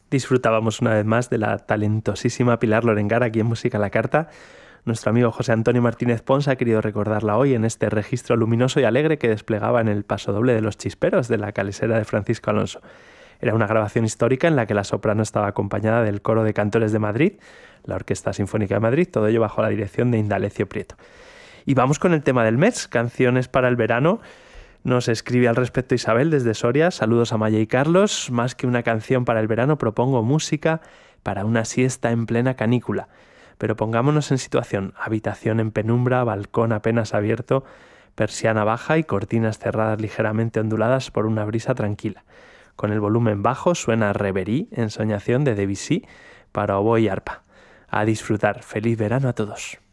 Disfrutábamos una vez más de la talentosísima Pilar Lorengar aquí en Música a la Carta. Nuestro amigo José Antonio Martínez Pons ha querido recordarla hoy en este registro luminoso y alegre que desplegaba en el pasodoble de los Chisperos de la Calesera de Francisco Alonso. Era una grabación histórica en la que la soprano estaba acompañada del Coro de Cantores de Madrid, la Orquesta Sinfónica de Madrid, todo ello bajo la dirección de Indalecio Prieto. Y vamos con el tema del mes, canciones para el verano. Nos escribe al respecto Isabel desde Soria. Saludos a Maya y Carlos. Más que una canción para el verano, propongo música para una siesta en plena canícula. Pero pongámonos en situación. Habitación en penumbra, balcón apenas abierto, persiana baja y cortinas cerradas ligeramente onduladas por una brisa tranquila. Con el volumen bajo suena Reverie, Ensoñación de Debussy, para oboe y arpa. A disfrutar. Feliz verano a todos.